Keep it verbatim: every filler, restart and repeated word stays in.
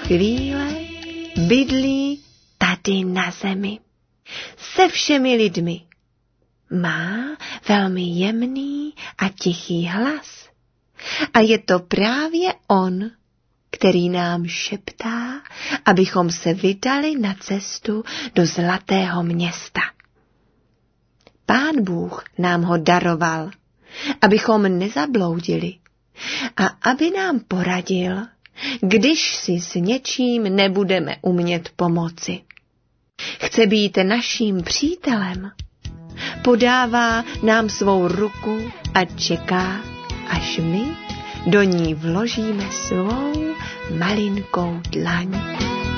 chvíle bydlí tady na zemi se všemi lidmi. Má velmi jemný a tichý hlas. A je to právě on, který nám šeptá, abychom se vydali na cestu do zlatého města. Pán Bůh nám ho daroval, abychom nezabloudili a aby nám poradil, když si s něčím nebudeme umět pomoci. Chce být naším přítelem, podává nám svou ruku a čeká, až my do ní vložíme svou malinkou dlaň.